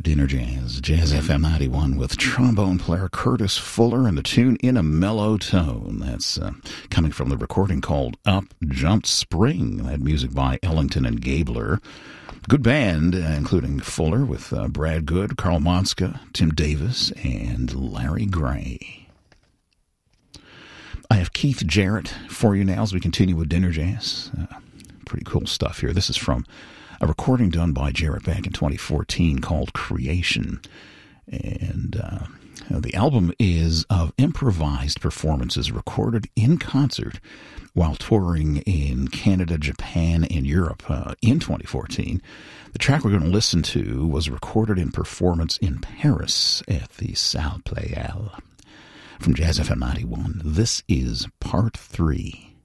Dinner Jazz, Jazz FM 91 with trombone player Curtis Fuller and the tune In a Mellow Tone. That's coming from the recording called Up Jumped Spring. That music by Ellington and Gabler. Good band, including Fuller with Brad Good, Carl Monska, Tim Davis, and Larry Gray. I have Keith Jarrett for you now as we continue with Dinner Jazz. Pretty cool stuff here. This is from a recording done by Jarrett back in 2014 called Creation. And the album is of improvised performances recorded in concert while touring in Canada, Japan, and Europe in 2014. The track we're going to listen to was recorded in performance in Paris at the Salle Pleyel. From Jazz FM 91, this is Part 3.